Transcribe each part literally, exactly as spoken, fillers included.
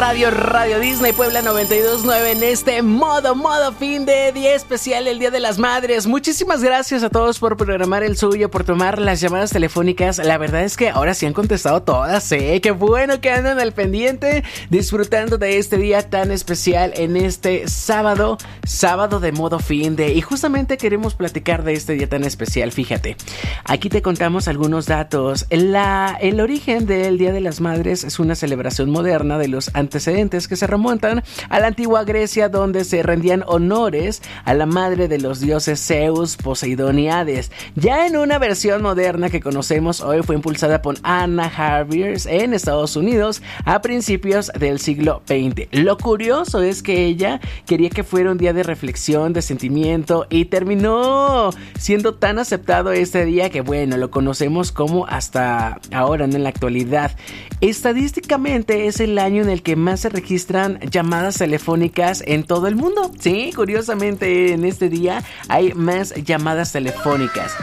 Radio, Radio Disney Puebla noventa y dos punto nueve en este modo, modo fin de día especial, el Día de las Madres. Muchísimas gracias a todos por programar el suyo, por tomar las llamadas telefónicas. La verdad es que ahora sí han contestado todas, ¿eh? Qué bueno que andan al pendiente, disfrutando de este día tan especial en este sábado, sábado de modo fin de. Y justamente queremos platicar de este día tan especial. Fíjate, aquí te contamos algunos datos. La, el origen del Día de las Madres es una celebración moderna de los antecedentes que se remontan a la antigua Grecia, donde se rendían honores a la madre de los dioses Zeus, Poseidón y Hades. Ya en una versión moderna que conocemos hoy, fue impulsada por Anna Harviers en Estados Unidos a principios del siglo veinte. Lo curioso es que ella quería que fuera un día de reflexión, de sentimiento, y terminó siendo tan aceptado este día que, bueno, lo conocemos como hasta ahora, en la actualidad. Estadísticamente es el año en el que más se registran llamadas telefónicas en todo el mundo. Sí, curiosamente en este día hay más llamadas telefónicas.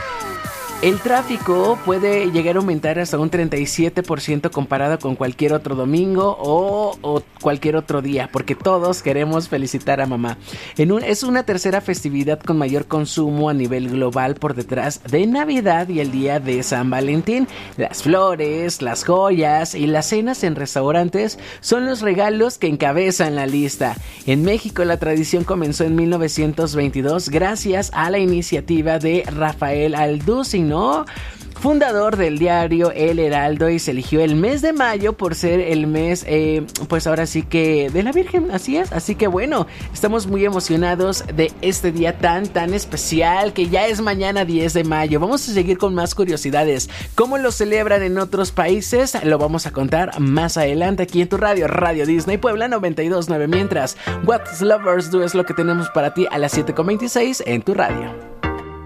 El tráfico puede llegar a aumentar hasta un treinta y siete por ciento comparado con cualquier otro domingo o, o cualquier otro día, porque todos queremos felicitar a mamá. En un, es una tercera festividad con mayor consumo a nivel global, por detrás de Navidad y el día de San Valentín. Las flores, las joyas y las cenas en restaurantes son los regalos que encabezan la lista. En México la tradición comenzó en mil novecientos veintidós gracias a la iniciativa de Rafael Alducin, ¿no? Fundador del diario El Heraldo, y se eligió el mes de mayo por ser el mes, eh, pues ahora sí que de la Virgen, así es. Así que bueno, estamos muy emocionados de este día tan, tan especial, que ya es mañana diez de mayo. Vamos a seguir con más curiosidades. ¿Cómo lo celebran en otros países? Lo vamos a contar más adelante aquí en tu radio, Radio Disney Puebla noventa y dos punto nueve. Mientras, What Lovers Do es lo que tenemos para ti a las siete con veintiséis en tu radio.